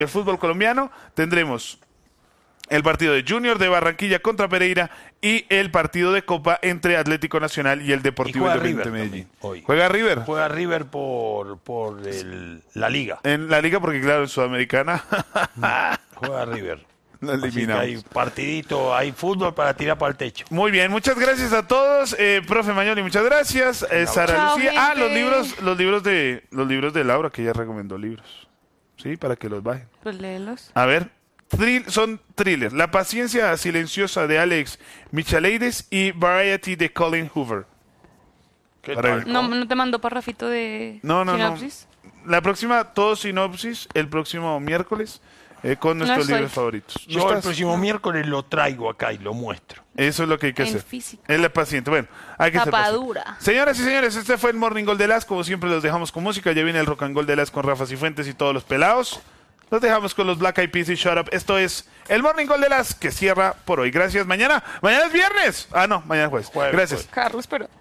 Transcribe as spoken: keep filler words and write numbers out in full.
el fútbol colombiano tendremos el partido de Junior de Barranquilla contra Pereira y el partido de Copa entre Atlético Nacional y el Deportivo Independiente de Medellín. Hoy. ¿Juega River? Juega River por, por el, la Liga. En la Liga, porque claro, en Sudamericana Juega River. lo Así que eliminamos. hay partidito, hay fútbol para tirar para el techo. Muy bien, muchas gracias a todos, eh, profe Mañoli, muchas gracias, eh, Sara Chao, Lucía. Ah, gente. los libros, los libros de, los libros de Laura, que ella recomendó libros, sí, para que los bajen. Pues léelos. A ver, thrill- son thrillers: La paciencia silenciosa de Alex Michaleides y Variety de Colin Hoover. ¿Qué Para- tal? ¿No, ¿No te mandó parrafito de No, no, sinopsis? no. La próxima, todo sinopsis, el próximo miércoles, eh, con No nuestros estoy. libros favoritos. ¿No Yo el estás? próximo miércoles lo traigo acá y lo muestro. Eso es lo que hay que En hacer. físico. Es la paciente. Bueno, hay que ser paciente. Tapadura. Señoras y señores, este fue el Morning Gold de Las. Como siempre, los dejamos con música. Ya viene el Rock and Gold de Las con Rafa Cifuentes y todos los pelados. Los dejamos con los Black Eyed Peas y Shut Up. Esto es el Morning Gold de Las, que cierra por hoy. Gracias. Mañana, mañana es viernes. Ah, no, mañana es jueves. Jueves, Gracias. jueves. Carlos, pero...